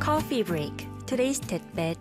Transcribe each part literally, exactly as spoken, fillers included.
Coffee break. Today's tidbit.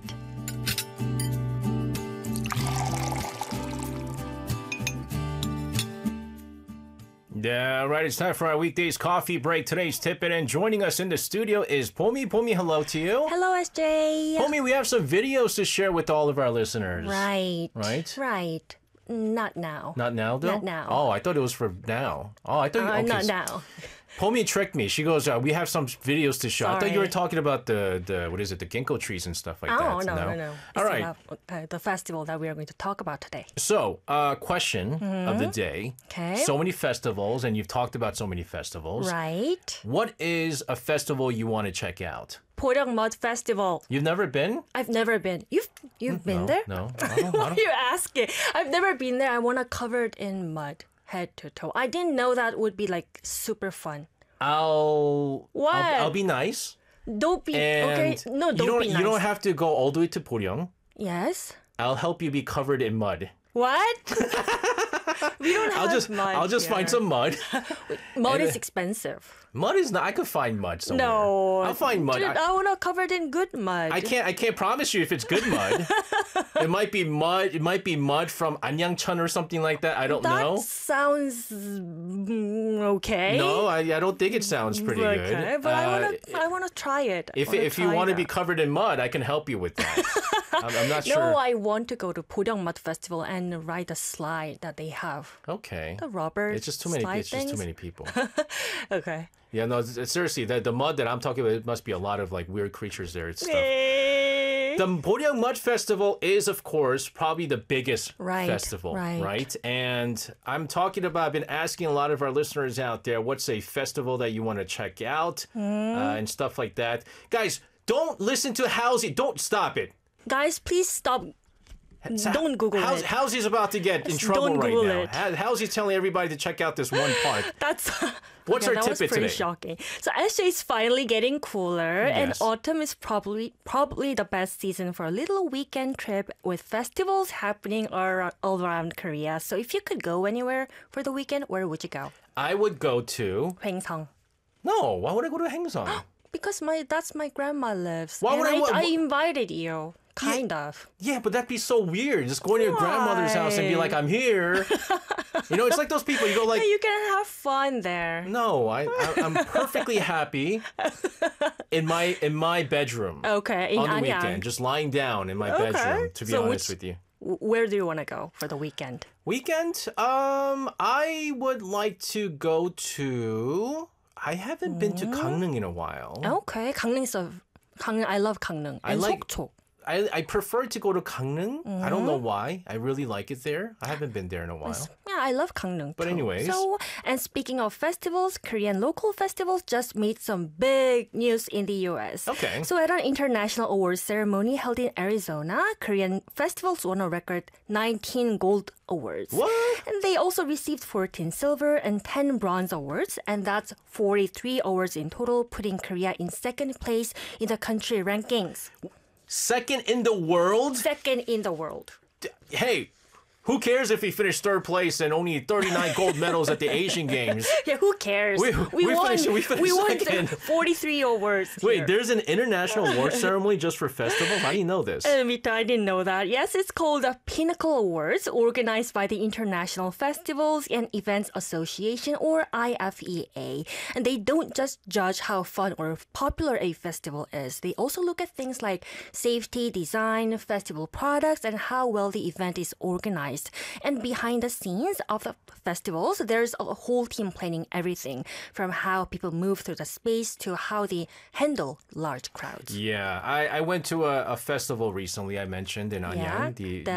Yeah, right. It's time for our weekdays coffee break. Today's tidbit, and joining us in the studio is Pomi. Pomi, hello to you. Hello, S J. Pomi, we have some videos to share with all of our listeners. Right. Right? Right. Not now. Not now, though? Not now. Oh, I thought it was for now. Oh, I thought you... Uh, Okay. not now. Pomi tricked me. She goes, uh, we have some videos to show. I thought you were Sorry. talking about the, the what is it, the ginkgo trees and stuff like that. Oh, no, no, no. All It's right. about, uh, the festival that we are going to talk about today. So, uh, question of the day. Mm-hmm. Okay. So many festivals, and you've talked about so many festivals. Right. What is a festival you want to check out? Poryang Mud Festival. You've never been? I've never been. You've you've been no, there? No. I don't, I What don't- are you asking? I've never been there. I want to cover it in mud, head to toe. I didn't know that would be like super fun. I'll, What? I'll I'll be nice. Don't be And okay. No, don't you don't be nice. you don't have to go all the way to Poryang. Yes. I'll help you be covered in mud. What? we don't have I'll just mud. I'll just find here. some mud. Mud and, is uh, expensive. Mud is not. I could find mud somewhere. No, I'll find mud. Dude, I, I, want to cover it in good mud. I can't. I can't promise you if it's good mud. It might be mud. It might be mud from Anyangchun or something like that. I don't That know. sounds mm, okay. No, I, I don't think it sounds pretty okay, good. but I Uh, want to. I want to try it. I If wanna if you try want to be that. covered in mud, I can help you with that. I'm, I'm not No, sure. I want to go to Poryang Mud Festival and ride the slide that they have. Okay. The rubber. It's just too many. slide It's just too things. many people. Okay. Yeah, no, s- seriously, the, the mud that I'm talking about, it must be a lot of like weird creatures there and stuff. Eh. The Poryang Mud Festival is, of course, probably the biggest Right, festival, right. And I'm talking about, I've been asking a lot of our listeners out there, what's a festival that you want to check out Hmm. uh, and stuff like that. Guys, don't listen to Halsey. Don't stop it. Guys, please stop. Don't Google House, it. Halsey's about to get in trouble Don't right Google now. it. Ha- Halsey's telling everybody to check out this one part. That's What's okay, our that was tidbit pretty today? shocking. So S J is finally getting cooler, and Yes. autumn is probably probably the best season for a little weekend trip with festivals happening ar- all around Korea. So if you could go anywhere for the weekend, where would you go? I would go to... Hwaengsang. No, why would I go to Hangsong? Because my that's my grandma lives. Why and would I- I, what- I what- invited you, kind of. Yeah, but that'd be so weird. Just going to your grandmother's house and be like, I'm here. You know, it's like those people, you go like, You can have fun there. no, I, I, I'm perfectly happy in my in my bedroom Okay, in on the Anyang. weekend, just lying down in my Okay. bedroom, to be So honest which- with you. W- Where do you want to go for the weekend? Weekend, um, I would like to go to... I haven't been to Gangneung in a while. Okay, 강릉 is a 강릉. I love 강릉 I and like- 속초. I, I prefer to go to Gangneung. I don't know why. I really like it there. I haven't been there in a while. Yeah, I love 강릉. But too. anyways. So, and speaking of festivals, Korean local festivals just made some big news in the U S. Okay. So at an international awards ceremony held in Arizona, Korean festivals won a record nineteen gold awards. What? And they also received fourteen silver and ten bronze awards, and that's forty-three awards in total, putting Korea in second place in the country rankings. Second in the world? Second in the world. Hey, who cares if he finished third place and only thirty-nine gold medals at the Asian Games? Yeah, who cares? We- we won. finished- we finished won second. forty-three awards. Wait, here. there's an international award ceremony just for festivals? How do you know this? Uh, Mita, I didn't know that. Yes, it's called the Pinnacle Awards, organized by the International Festivals and Events Association, or I F E A. And they don't just judge how fun or popular a festival is. They also look at things like safety, design, festival products, and how well the event is organized. And behind the scenes of the festivals, there's a whole team planning everything, from how people move through the space to how they handle large crowds. Yeah, I, I went to a, a festival recently, I mentioned in Anyang, Yeah, the, the